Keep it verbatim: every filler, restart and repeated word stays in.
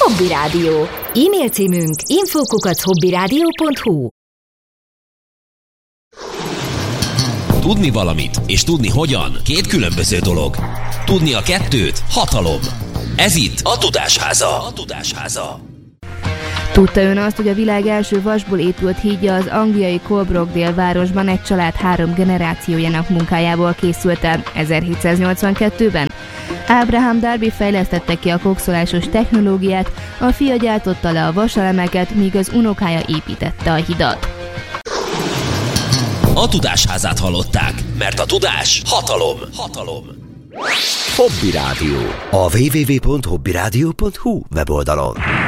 Hobby Rádió. E-mail címünk info kukac hobbyradio pont hu. Tudni valamit és tudni hogyan két különböző dolog. Tudni a kettőt hatalom. Ez itt a Tudásháza. A Tudásháza. Tudta ön azt, hogy a világ első vasból épült hídja az angliai Coalbrookdale városban egy család három generációjának munkájából készült el ezerhétszáznyolcvankettőben? Abraham Darby fejlesztette ki a kokszolásos technológiát, a fia gyártotta le a vaselemeket, míg az unokája építette a hidat. A Tudásházát hallották, mert a tudás hatalom. Hatalom. Hobby Rádió. A double-u double-u double-u pont hobbyradio pont hu weboldalon.